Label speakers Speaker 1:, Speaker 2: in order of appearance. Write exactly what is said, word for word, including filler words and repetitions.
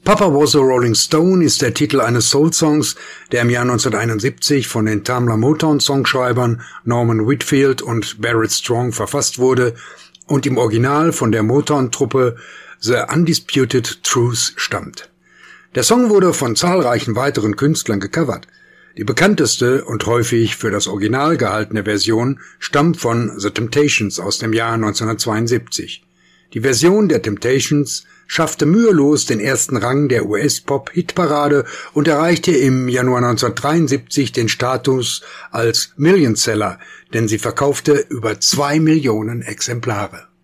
Speaker 1: Papa Was a Rolling Stone ist der Titel eines Soul-Songs, der im Jahr neunzehnhunderteinundsiebzig von den Tamla Motown-Songschreibern Norman Whitfield und Barrett Strong verfasst wurde und im Original von der Motown-Truppe The Undisputed Truth stammt. Der Song wurde von zahlreichen weiteren Künstlern gecovert. Die bekannteste und häufig für das Original gehaltene Version stammt von The Temptations aus dem Jahr neunzehnhundertzweiundsiebzig. Die Version der Temptations schaffte mühelos den ersten Rang der U S-Pop-Hitparade und erreichte im Januar neunzehnhundertdreiundsiebzig den Status als Millionseller, denn sie verkaufte über zwei Millionen Exemplare.